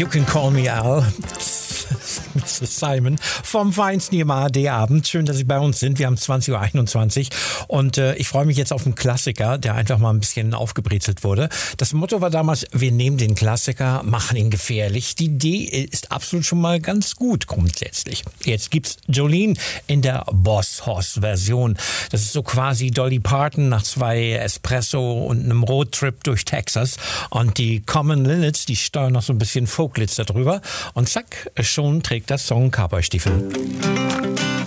You Can Call Me Al. Mr. Simon vom Feinsten hier im ARD-Abend. Schön, dass Sie bei uns sind. Wir haben 20.21 Uhr und ich freue mich jetzt auf einen Klassiker, der einfach mal ein bisschen aufgebrezelt wurde. Das Motto war damals, wir nehmen den Klassiker, machen ihn gefährlich. Die Idee ist absolut schon mal ganz gut grundsätzlich. Jetzt gibt's Jolene in der Boss Hoss-Version. Das ist so quasi Dolly Parton nach 2 Espresso und einem Roadtrip durch Texas. Und die Common Linnets, die steuern noch so ein bisschen Folklitz da drüber. Und zack, schon trägt das Song Cowboy-Stiefel.